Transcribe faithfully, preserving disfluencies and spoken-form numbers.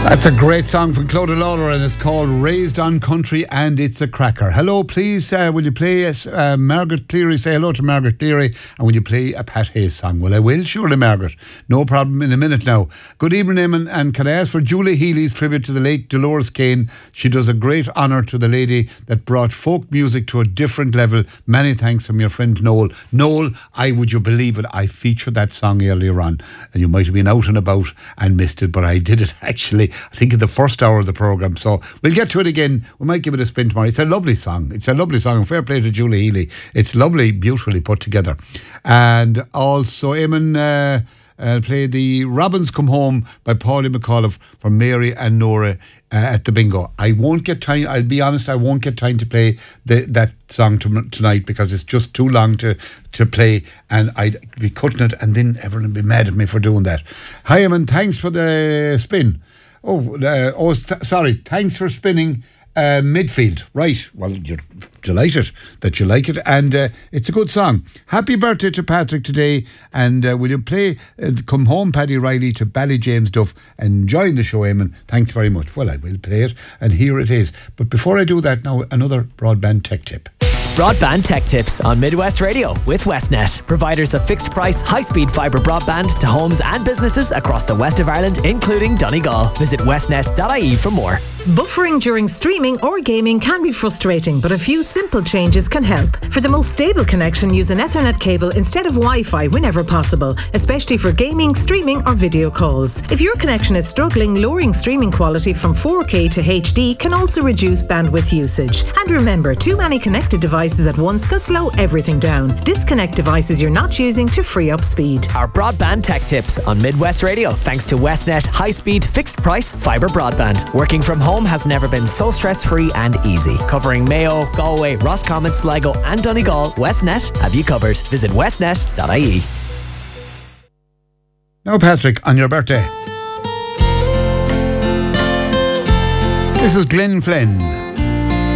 That's a great song from Clodagh Lawler and it's called Raised on Country and it's a cracker. Hello, please, uh, will you play uh, Margaret Cleary? Say hello to Margaret Cleary, and will you play a Pat Hayes song? Well, I will, surely, Margaret. No problem, in a minute now. Good evening, Eamon, and can I ask for Julie Healy's tribute to the late Dolores Kane? She does a great honour to the lady that brought folk music to a different level. Many thanks from your friend Noel. Noel, I would you believe it, I featured that song earlier on, and you might have been out and about and missed it, but I did it actually, I think in the first hour of the programme, so we'll get to it again. We might give it a spin tomorrow. It's a lovely song. It's a lovely song. Fair play to Julie Healy. It's lovely, beautifully put together. And also, Eamon uh, uh, played the Robins Come Home by Paulie McAuliffe for Mary and Nora uh, at the bingo. I won't get time, I'll be honest, I won't get time to play the, that song to, tonight because it's just too long to, to play, and I'd be cutting it and then everyone would be mad at me for doing that. Hi, Eamon, thanks for the spin. Oh, uh, oh th- sorry. Thanks for spinning uh, midfield. Right. Well, you're delighted that you like it, and uh, it's a good song. Happy birthday to Patrick today, and uh, will you play uh, Come Home, Paddy Riley to Bally James Duff? Enjoying the show, Eamon. Thanks very much. Well, I will play it, and here it is. But before I do that, now another broadband tech tip. Broadband Tech Tips on Midwest Radio with Westnet, providers of fixed price, high speed fibre broadband to homes and businesses across the west of Ireland, including Donegal. Visit westnet dot I E for more. Buffering during streaming or gaming can be frustrating, but a few simple changes can help. For the most stable connection, use an Ethernet cable instead of Wi-Fi whenever possible, especially for gaming, streaming or video calls. If your connection is struggling, lowering streaming quality from four K to H D can also reduce bandwidth usage. And remember, too many connected devices at once can slow everything down. Disconnect devices you're not using to free up speed. Our Broadband Tech Tips on Midwest Radio, thanks to Westnet high-speed, fixed-price fibre broadband. Working from home has never been so stress-free and easy. Covering Mayo, Galway, Roscommon, Sligo and Donegal, Westnet have you covered. Visit westnet dot I E. Now, Patrick, on your birthday. This is Glenn Flynn.